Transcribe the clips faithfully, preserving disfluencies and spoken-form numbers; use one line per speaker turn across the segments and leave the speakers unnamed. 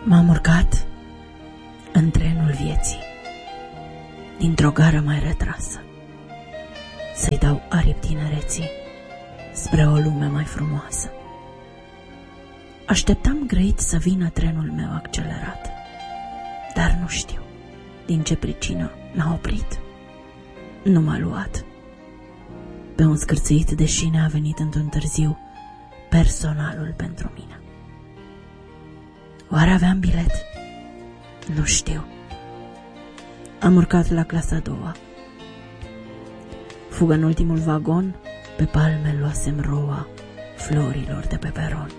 M-am urcat în trenul vieții, dintr-o gară mai retrasă, să-i dau aripi tinereții spre o lume mai frumoasă. Așteptam grăit să vină trenul meu accelerat, dar nu știu din ce pricină n-a oprit. Nu m-a luat. Pe un scârțâit de șine a venit într-un târziu personalul pentru mine. Oare aveam bilet? Nu știu. Am urcat la clasa a doua. Fugă în ultimul vagon, pe palme luasem roa florilor de pe peron.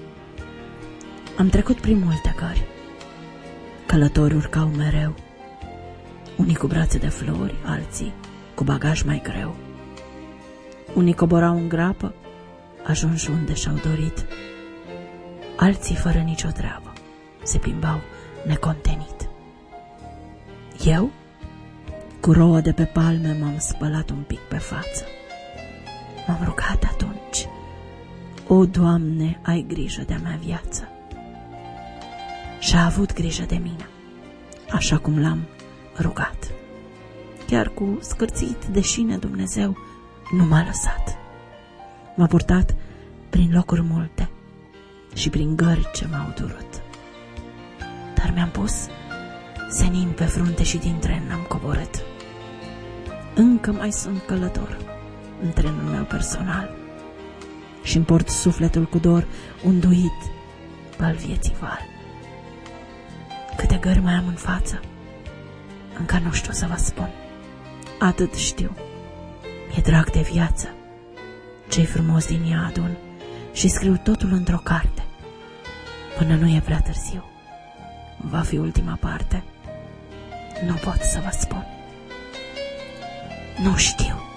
Am trecut prin multe cări. Călători urcau mereu, unii cu brațe de flori, alții cu bagaj mai greu. Unii coborau în grapă, ajunși unde și-au dorit. Alții, fără nicio treabă, se plimbau necontenit. Eu, cu rouă de pe palme, m-am spălat un pic pe față. M-am rugat atunci: o, Doamne, ai grijă de-a mea viață. Și-a avut grijă de mine, așa cum l-am rugat. Chiar cu scârțit de șine Dumnezeu nu m-a lăsat. M-a purtat prin locuri multe și prin gări ce m-au durut. Dar mi-am pus senin pe frunte și din tren n-am coborât. Încă mai sunt călător în trenul meu personal și-mi port sufletul cu dor unduit pe-al vieții val. Câte gări mai am în față, încă nu știu să vă spun. Atât știu: mi-e drag de viață, ce-i frumos din ea adun și scriu totul într-o carte. Până nu e prea târziu, va fi ultima parte. Nu pot să vă spun. Nu știu.